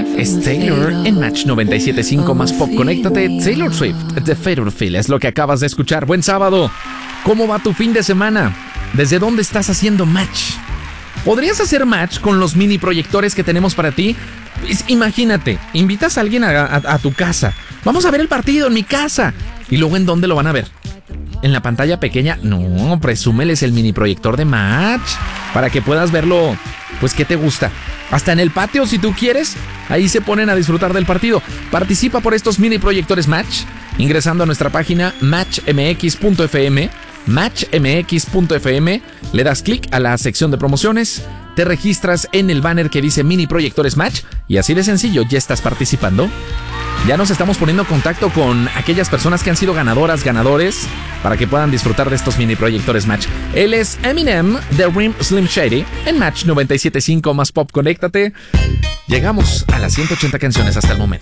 Es Taylor en Match 97.5 más pop. Conéctate. Taylor Swift, The Fatal Feel es lo que acabas de escuchar. Buen sábado. ¿Cómo va tu fin de semana? ¿Desde dónde estás haciendo match? ¿Podrías hacer match con los mini proyectores que tenemos para ti? Imagínate, invitas a alguien a tu casa. Vamos a ver el partido en mi casa. ¿Y luego en dónde lo van a ver? ¿En la pantalla pequeña? No, presúmeles el mini proyector de match para que puedas verlo, pues, ¿qué te gusta? Hasta en el patio, si tú quieres. Ahí se ponen a disfrutar del partido. Participa por estos mini proyectores match ingresando a nuestra página matchmx.fm. matchmx.fm, le das clic a la sección de promociones, te registras en el banner que dice mini proyectores match y así de sencillo ya estás participando. Ya nos estamos poniendo en contacto con aquellas personas que han sido ganadores para que puedan disfrutar de estos mini proyectores match. Él es Eminem de Rim Slim Shady en Match 97.5 más pop. Conéctate. Llegamos a las 180 canciones hasta el momento.